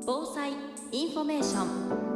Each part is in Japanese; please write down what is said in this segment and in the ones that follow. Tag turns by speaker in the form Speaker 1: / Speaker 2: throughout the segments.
Speaker 1: 防災インフォメーショ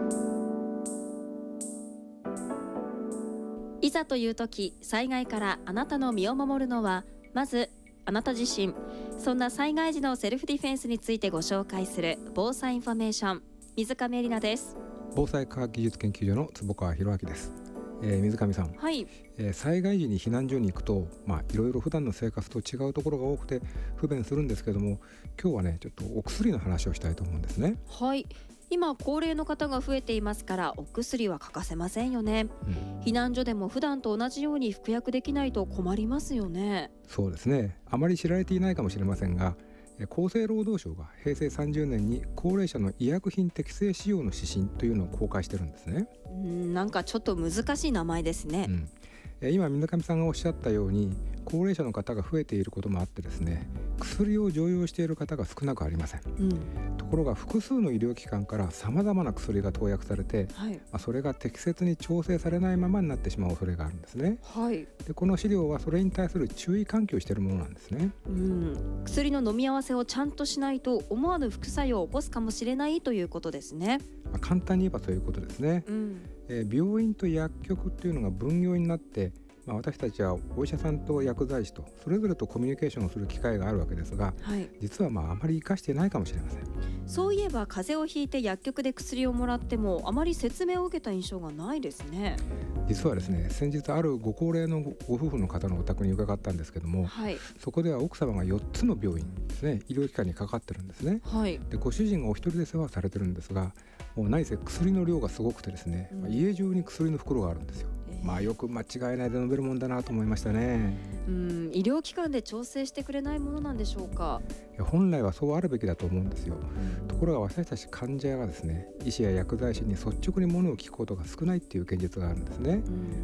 Speaker 1: ン。いざという時、災害からあなたの身を守るのはまずあなた自身。そんな災害時のセルフディフェンスについてご紹介する防災インフォメーション、水上絵里奈です。
Speaker 2: 防災科学技術研究所の坪川博明です。水上さん、
Speaker 1: はい。
Speaker 2: 災害時に避難所に行くと、いろいろ普段の生活と違うところが多くて不便するんですけども、今日はねちょっとお薬の話をしたいと思うんですね。
Speaker 1: はい。今高齢の方が増えていますから、お薬は欠かせませんよね。避難所でも普段と同じように服薬できないと困りますよね。
Speaker 2: そうですね、あまり知られていないかもしれませんが、厚生労働省が平成30年に高齢者の医薬品適正使用の指針というのを公開してるんですね。
Speaker 1: なんかちょっと難しい名前ですね。
Speaker 2: 今水上さんがおっしゃったように高齢者の方が増えていることもあってですね、薬を常用している方が少なくありません。ところが複数の医療機関からさまざまな薬が投薬されて、それが適切に調整されないままになってしまう恐れがあるんですね。でこの資料はそれに対する注意喚起をしているものなんですね。
Speaker 1: 薬の飲み合わせをちゃんとしないと思わぬ副作用を起こすかもしれないということですね。
Speaker 2: 簡単に言えばそういうことですね。病院と薬局っていうのが分業になって、私たちはお医者さんと薬剤師とそれぞれとコミュニケーションをする機会があるわけですが、実はあまり活かしていないかもしれません。
Speaker 1: そういえば風邪をひいて薬局で薬をもらってもあまり説明を受けた印象がないですね。
Speaker 2: 実はですね、先日あるご高齢のご夫婦の方のお宅に伺ったんですけども、そこでは奥様が4つの病院ですね、医療機関にかかってるんですね。でご主人がお一人で世話されてるんですが、もう何せ薬の量がすごくてですね、家中に薬の袋があるんですよ。よく間違えないで飲めるもんだなと思いましたね。
Speaker 1: 医療機関で調整してくれないものなんでしょうか。
Speaker 2: 本来はそうあるべきだと思うんですよ。ところが私たち患者がですね、医師や薬剤師に率直にものを聞くことが少ないっていう現実があるんですね。